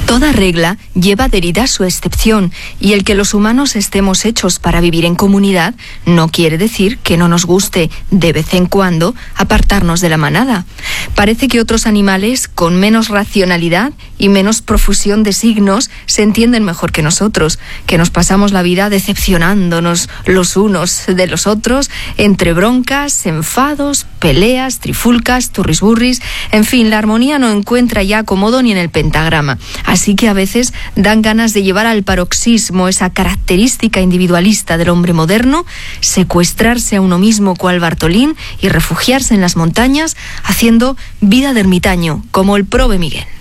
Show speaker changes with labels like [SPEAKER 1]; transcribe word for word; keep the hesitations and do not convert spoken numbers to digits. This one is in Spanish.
[SPEAKER 1] Toda regla lleva adherida su excepción, y el que los humanos estemos hechos para vivir en comunidad no quiere decir que no nos guste de vez en cuando apartarnos de la manada. Parece que otros animales con menos racionalidad y menos profusión de signos se entienden mejor que nosotros, que nos pasamos la vida decepcionándonos los unos de los otros, entre broncas, enfados, peleas, trifulcas, turrisburris, en fin, la armonía no encuentra ya acomodo ni en el pentagrama. Así que a veces dan ganas de llevar al paroxismo esa característica individualista del hombre moderno, secuestrarse a uno mismo cual Bartolín y refugiarse en las montañas haciendo vida de ermitaño, como el Prove Miguel.